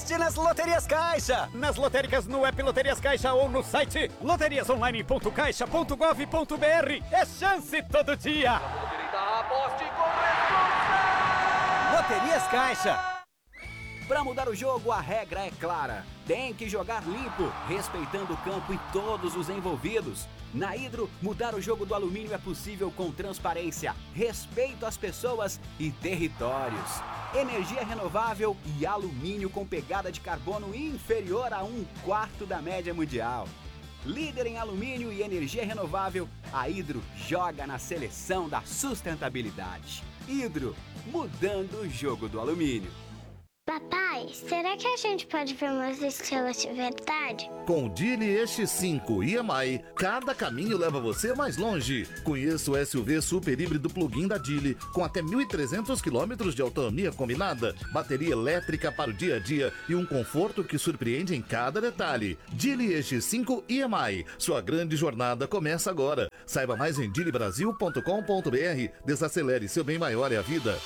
aposte nas Loterias Caixa. Nas lotéricas no app Loterias Caixa ou no site loteriasonline.caixa.gov.br. É chance todo dia. Aposte com Loterias Caixa. Para mudar o jogo, a regra é clara. Tem que jogar limpo, respeitando o campo e todos os envolvidos. Na Hidro, mudar o jogo do alumínio é possível com transparência, respeito às pessoas e territórios. Energia renovável e alumínio com pegada de carbono inferior a 1/4 da média mundial. Líder em alumínio e energia renovável, a Hidro joga na seleção da sustentabilidade. Hidro, mudando o jogo do alumínio. Papai, será que a gente pode ver umas estrelas de verdade? Com o Geely X5 EMI, cada caminho leva você mais longe. Conheça o SUV super híbrido plug-in da Geely, com até 1.300 km de autonomia combinada, bateria elétrica para o dia a dia e um conforto que surpreende em cada detalhe. Geely X5 EMI, sua grande jornada começa agora. Saiba mais em geelybrasil.com.br. Desacelere, seu bem maior é a vida.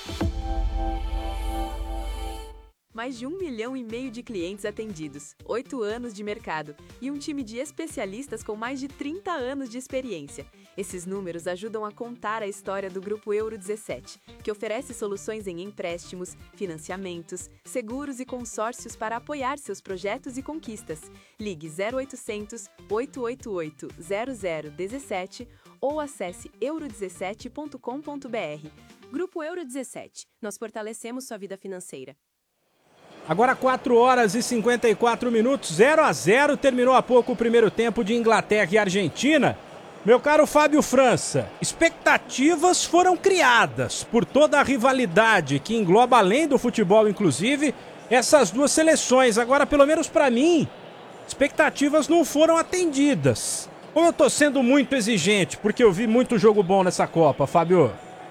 Mais de 1,5 milhão de clientes atendidos, 8 anos de mercado e um time de especialistas com mais de 30 anos de experiência. Esses números ajudam a contar a história do Grupo Euro 17, que oferece soluções em empréstimos, financiamentos, seguros e consórcios para apoiar seus projetos e conquistas. Ligue 0800 888 0017 ou acesse euro17.com.br. Grupo Euro 17. Nós fortalecemos sua vida financeira. Agora 4 horas e 54 minutos, 0-0, terminou há pouco o primeiro tempo de Inglaterra e Argentina. Meu caro Fábio França, expectativas foram criadas por toda a rivalidade que engloba, além do futebol inclusive, essas duas seleções. Agora, pelo menos para mim, expectativas não foram atendidas. Ou eu tô sendo muito exigente, porque eu vi muito jogo bom nessa Copa, Fábio?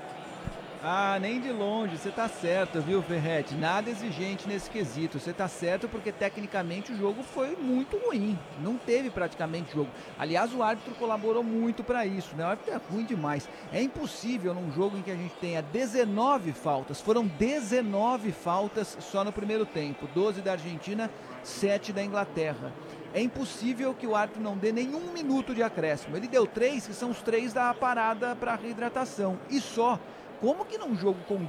Ah, nem de longe, você tá certo, viu, Ferretti? Nada exigente nesse quesito. Você tá certo porque tecnicamente o jogo foi muito ruim. Não teve praticamente jogo. Aliás, o árbitro colaborou muito para isso, né? O árbitro é ruim demais. É impossível num jogo em que a gente tenha 19 faltas. Foram 19 faltas só no primeiro tempo. 12 da Argentina, 7 da Inglaterra. É impossível que o árbitro não dê nenhum minuto de acréscimo. Ele deu 3, que são os 3 da parada para reidratação. E só. Como que num jogo com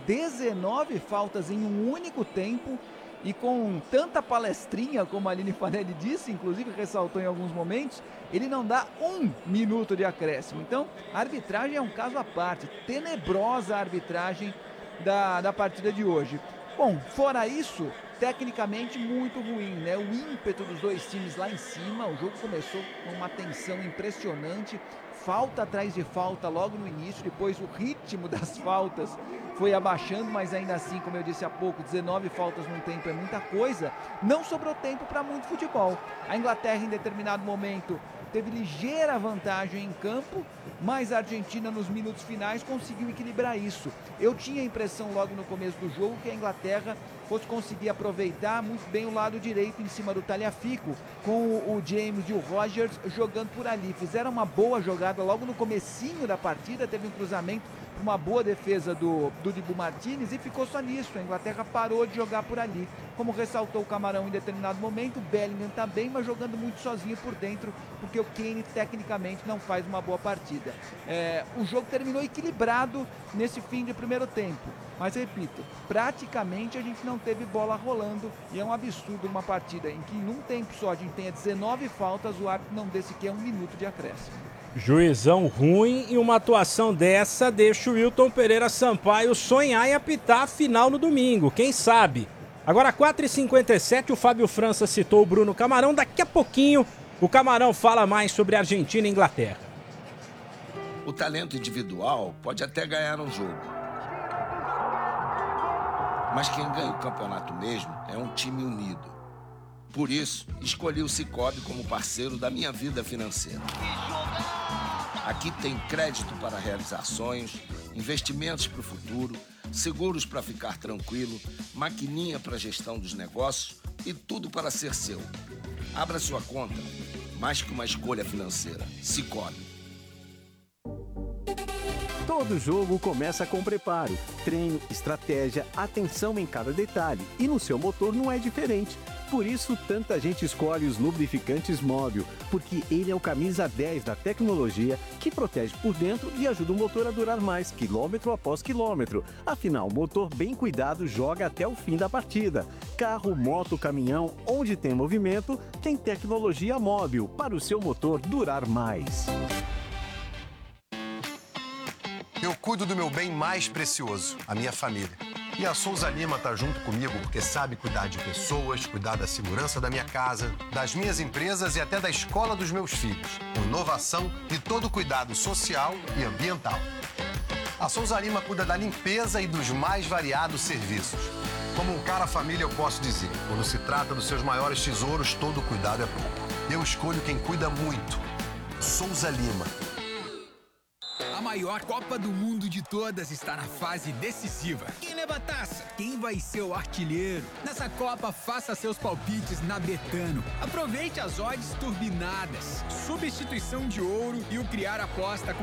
19 faltas em um único tempo e com tanta palestrinha, como a Aline Fanelli disse, inclusive ressaltou em alguns momentos, ele não dá 1 minuto de acréscimo? Então, a arbitragem é um caso à parte, tenebrosa a arbitragem da partida de hoje. Bom, fora isso, tecnicamente muito ruim, né? O ímpeto dos dois times lá em cima, o jogo começou com uma tensão impressionante, falta atrás de falta logo no início, depois o ritmo das faltas foi abaixando, mas ainda assim, como eu disse há pouco, 19 faltas num tempo é muita coisa, não sobrou tempo para muito futebol. A Inglaterra em determinado momento teve ligeira vantagem em campo, mas a Argentina nos minutos finais conseguiu equilibrar isso. Eu tinha a impressão logo no começo do jogo que a Inglaterra fosse conseguir aproveitar muito bem o lado direito em cima do Tagliafico, com o James e o Rogers jogando por ali. Fizeram uma boa jogada logo no comecinho da partida, teve um cruzamento, uma boa defesa do Dibu Martínez e ficou só nisso. A Inglaterra parou de jogar por ali. Como ressaltou o Camarão em determinado momento, o Bellingham está bem, mas jogando muito sozinho por dentro, porque o Kane tecnicamente não faz uma boa partida. O jogo terminou equilibrado nesse fim de primeiro tempo, mas repito, praticamente a gente não teve bola rolando e é um absurdo uma partida em que num tempo só a gente tenha 19 faltas, o árbitro não dê sequer 1 minuto de acréscimo. Juizão ruim, e uma atuação dessa deixa o Wilton Pereira Sampaio sonhar em apitar a final no domingo, quem sabe? Agora 4h57, o Fábio França citou o Bruno Camarão, daqui a pouquinho o Camarão fala mais sobre Argentina e Inglaterra. O talento individual pode até ganhar um jogo, mas quem ganha o campeonato mesmo é um time unido. Por isso, escolhi o Sicoob como parceiro da minha vida financeira. Aqui tem crédito para realizar sonhos, investimentos para o futuro, seguros para ficar tranquilo, maquininha para gestão dos negócios e tudo para ser seu. Abra sua conta, mais que uma escolha financeira. Sicoob. Todo jogo começa com preparo, treino, estratégia, atenção em cada detalhe. E no seu motor não é diferente. Por isso, tanta gente escolhe os lubrificantes Móbil, porque ele é o camisa 10 da tecnologia que protege por dentro e ajuda o motor a durar mais, quilômetro após quilômetro. Afinal, motor bem cuidado joga até o fim da partida. Carro, moto, caminhão, onde tem movimento, tem tecnologia Móbil para o seu motor durar mais. Eu cuido do meu bem mais precioso, a minha família. E a Souza Lima tá junto comigo porque sabe cuidar de pessoas, cuidar da segurança da minha casa, das minhas empresas e até da escola dos meus filhos. Com inovação e todo cuidado social e ambiental. A Souza Lima cuida da limpeza e dos mais variados serviços. Como um cara família, eu posso dizer, quando se trata dos seus maiores tesouros, todo cuidado é pouco. Eu escolho quem cuida muito. Souza Lima. A maior Copa do Mundo de todas está na fase decisiva. Quem leva a taça? Quem vai ser o artilheiro? Nessa Copa, faça seus palpites na Betano. Aproveite as odds turbinadas, substituição de ouro e o criar aposta com